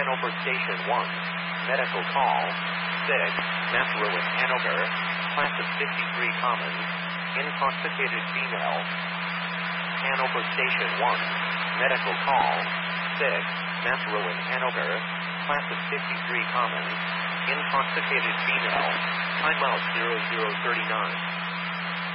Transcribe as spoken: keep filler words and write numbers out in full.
Hanover Station one. Medical call. Sick. Meth ruin Hanover. Class of fifty-three Commons. Intoxicated female. Hanover Station one. Medical call. Sick. Meth ruin Hanover. Class of fifty-three Commons. Intoxicated female. Timeout zero zero three nine.